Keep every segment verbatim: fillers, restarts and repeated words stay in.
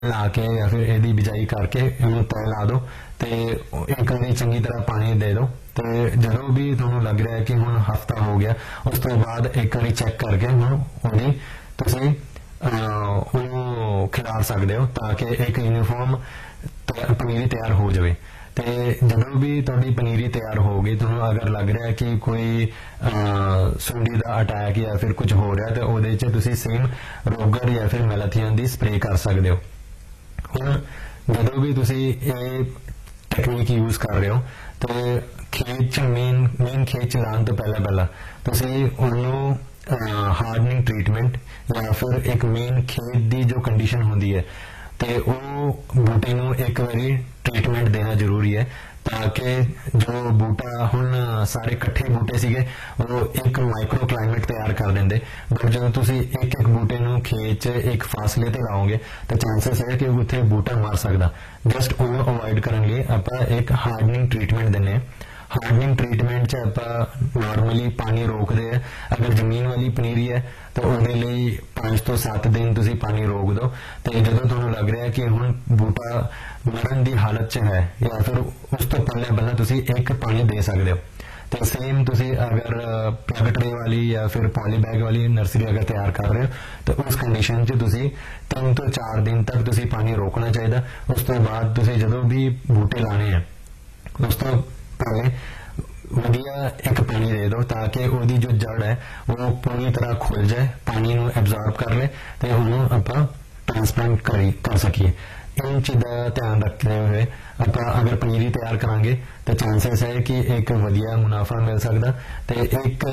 ला के या फिर ਇਹਦੀ ਬਿਜਾਈ ਕਰਕੇ ਇਹਨੂੰ ਤੈ ਲਾ ਦਿਓ ਤੇ ਇੱਕ ਵਾਰੀ ਚੰਗੀ ਤਰ੍ਹਾਂ ਪਾਣੀ ਦੇ ਦਿਓ ਤੇ ਜਦੋਂ ਵੀ ਤੁਹਾਨੂੰ ਲੱਗ ਰਿਹਾ ਕਿ ਹੁਣ ਹਫਤਾ ਹੋ ਗਿਆ ਉਸ ਤੋਂ ਬਾਅਦ ਇੱਕ ਵਾਰੀ ਚੈੱਕ ਕਰਕੇ ਹੁਣ ਉਹਦੀ ਤੁਸੀਂ ਉਹਨੂੰ ਖਿਲਾ ਸਕਦੇ ਹੋ ਤਾਂ ਕਿ ਇੱਕ ਯੂਨੀਫਾਰਮ ਪਨੀਰੀ ਤਿਆਰ ਹੋ ਜਾਵੇ ਤੇ ਜਦੋਂ ਵੀ ਤੁਹਾਡੀ ਪਨੀਰੀ ਤਿਆਰ ਹੋ ਗਈ ਤੁਹਾਨੂੰ ਅਗਰ ਲੱਗ ਰਿਹਾ ਕਿ ਕੋਈ ਸੁੰਡੀ ਦਾ ਅਟੈਕ ਜਾਂ ਫਿਰ ਕੁਝ ਹੋ ਰਿਹਾ ਤੇ ਉਹਦੇ 'ਚ ਤੁਸੀਂ ਸੇਮ ਰੋਗਰ ਜਾਂ ਫਿਰ ਮੈਲਾਥੀਅਨ ਦੀ ਸਪਰੇਅ ਕਰ ਸਕਦੇ ਹੋ। ਹੁਣ ਜਦੋਂ ਵੀ ਤੁਸੀਂ ਇਹ ਟੈਕਨੀਕ ਯੂਜ਼ ਕਰ ਰਹੇ ਹੋ ਤੇ ਖੇਤ 'ਚ ਮੇਨ ਮੇਨ ਖੇਤ 'ਚ ਲਾਉਣ ਤੋਂ ਪਹਿਲਾਂ ਪਹਿਲਾਂ ਤੁਸੀਂ ਉਹਨੂੰ ਹਾਰਡਨਿੰਗ ਟ੍ਰੀਟਮੈਂਟ ਜਾਂ ਫਿਰ ਇੱਕ ਮੇਨ ਖੇਤ ਦੀ ਜੋ ਕੰਡੀਸ਼ਨ ਹੁੰਦੀ ਹੈ ਤੇ ਉਹ ਬੂਟੇ ਨੂੰ ਇੱਕ ਵਾਰੀ ਟ੍ਰੀਟਮੈਂਟ ਦੇਣਾ ਜ਼ਰੂਰੀ ਹੈ ਤਾਂ ਕਿ ਜੋ ਬੂਟਾ ਹੁਣ ਸਾਰੇ ਇਕੱਠੇ ਬੂਟੇ ਸੀਗੇ ਉਹ ਇੱਕ ਮਾਈਕਰੋ ਕਲਾਈਮੇਟ ਤਿਆਰ ਕਰ ਦਿੰਦੇ ਬਟ ਜਦੋਂ ਤੁਸੀਂ ਇੱਕ ਇੱਕ ਬੂਟੇ ਨੂੰ ਖੇਤ 'ਚ ਇੱਕ ਫਾਸਲੇ ਤੇ ਲਾਓਗੇ ਤਾਂ ਚਾਂਸਸ ਹੈ ਕਿ ਉੱਥੇ ਬੂਟਾ ਮਰ ਸਕਦਾ। ਜਸਟ ਉਹਨੂੰ ਅਵੋਇਡ ਕਰਨ ਲਈ ਆਪਾਂ ਇੱਕ ਹਾਰਡਨਿੰਗ ਟ੍ਰੀਟਮੈਂਟ ਦਿੰਦੇ ਹਾਂ। ਹਾਰਡਨਿੰਗ ਟ੍ਰੀਟਮੈਂਟ 'ਚ ਆਪਾਂ ਨਾਰਮਲੀ ਪਾਣੀ ਰੋਕਦੇ ਆ ਅਗਰ ਜ਼ਮੀਨ ਵਾਲੀ ਪਨੀਰੀ ਹੈ ਤਾਂ ਉਹਦੇ ਲਈ ਪੰਜ ਤੋਂ ਸੱਤ ਦਿਨ ਤੁਸੀਂ ਪਾਣੀ ਰੋਕ ਦਿਓ ਤੇ ਜਦੋਂ ਤੁਹਾਨੂੰ ਲੱਗ ਰਿਹਾ ਕਿ ਹੁਣ ਬੂਟਾ ਮਰਨ ਦੀ ਹਾਲਤ 'ਚ ਹੈ ਜਾਂ ਫਿਰ ਉਸ ਤੋਂ ਪਹਿਲਾਂ ਪਹਿਲਾਂ ਤੁਸੀਂ ਇੱਕ ਪਾਣੀ ਦੇ ਸਕਦੇ ਹੋ। ਤੇ ਸੇਮ ਤੁਸੀਂ ਅਗਰ ਪਲਗ ਟਰੇ ਵਾਲੀ ਜਾਂ ਫਿਰ ਪੋਲੀ ਬੈਗ ਵਾਲੀ ਨਰਸਰੀ ਅਗਰ ਤਿਆਰ ਕਰ ਰਹੇ ਹੋ ਤਾਂ ਉਸ ਕੰਡੀਸ਼ਨ 'ਚ ਤੁਸੀਂ ਤਿੰਨ ਤੋਂ ਚਾਰ ਦਿਨ ਤੱਕ ਤੁਸੀਂ ਪਾਣੀ ਰੋਕਣਾ ਚਾਹੀਦਾ। ਉਸ ਤੋਂ ਬਾਅਦ ਤੁਸੀਂ ਜਦੋਂ ਵੀ ਬੂਟੇ ਲਾਣੇ ਆ ਉਸ ਤੋਂ ਪਹਿਲੇ ਵਧੀਆ ਇੱਕ ਪਾਣੀ ਦੇ ਦਿਓ ਤਾਂ ਕਿ ਉਹਦੀ ਜੋ ਜੜ ਹੈ ਉਹ ਪੂਰੀ ਤਰ੍ਹਾਂ ਖੁੱਲ ਜਾਏ ਪਾਣੀ ਨੂੰ ਐਬਜ਼ੌਰਬ ਕਰ ਲੈ ਤੇ ਉਹਨੂੰ ਆਪਾਂ ਟ੍ਰਾਂਸਪਲਾਂਟ ਕਰ ਸਕੀਏ। इन चीज का ध्यान रखते हुए ਆਪਾਂ अगर पनीरी तैयार करांगे तो चांसेस है कि एक वधिया मुनाफा मिल सकता ते एक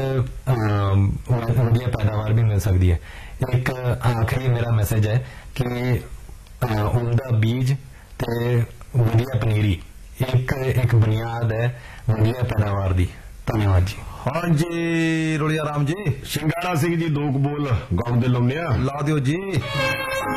वधिया पैदावार भी मिल सकती है। एक आखिरी मेरा मैसेज है कि उनका बीज ते वधिया पनीरी एक एक बुनियाद है वधिया पैदावार दी। धन्यवाद जी। हाँ जी रोलिया राम जी शिंगाड़ा सिंह जी दो बोल गाँव दे लुमनिया ला दियो जी।